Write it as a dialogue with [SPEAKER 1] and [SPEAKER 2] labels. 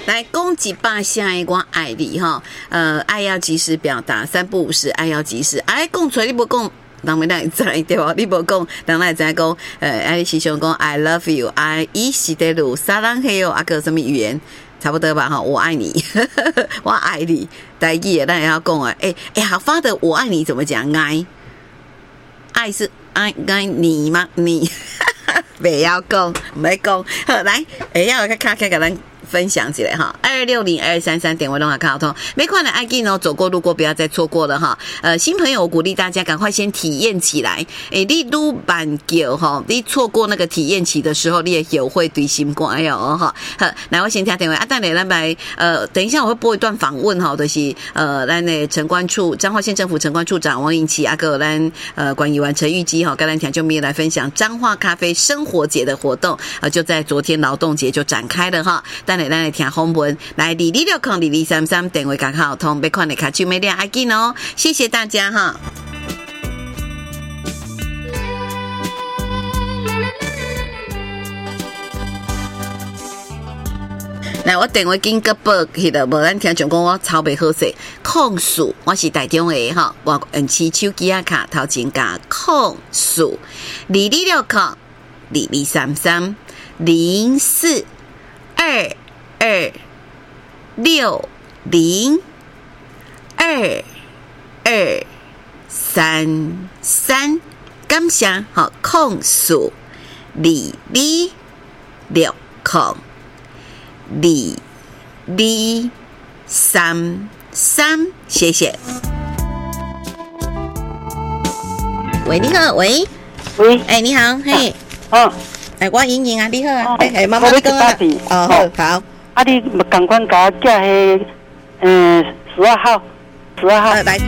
[SPEAKER 1] 来讲100声的我爱你哈，爱要及时表达，3不5时，爱要及时，爱讲出来你不讲。人们哪会知对吧？你无讲，人哪会知讲？爱是想讲 I love you， 爱伊是得路，撒浪嘿哟，个什么语言？差不多吧哈，我爱你，我爱你，台语也咱也要讲啊。好发的我爱你怎么讲？爱是爱你吗？你不要讲，没讲。好来，要个卡给咱分享起来哈，22602233点位弄下卡通，没看的爱记哦，走过路过不要再错过了哈。新朋友我鼓励大家赶快先体验起来。你撸板桥哈，你错过那个体验期的时候，你也有会对心肝哟哈。好，来我先听电话啊，等下咱来等一下我会播一段访问哈，就是咱的城关处彰化县政府城关处长王颖琪啊，个咱管理员陈玉基哈，跟咱听就咪来分享彰化咖啡生活节的活动就在昨天劳动节就展开了哈。咱来听访问，来2260233电话卡好通，别看你卡去没亮，爱紧哦，谢谢大家哈。来，我电话紧个报去了，无咱听讲讲我超袂好势，控诉我是台中的哈，我用起手机啊卡头前加控诉2260233，感谢好控诉2260233，谢谢。喂，你好，喂，你好，嘿，我莹莹啊，你好啊，妈妈你讲啊，好，
[SPEAKER 2] 啊，你赶快甲我寄迄12号，来。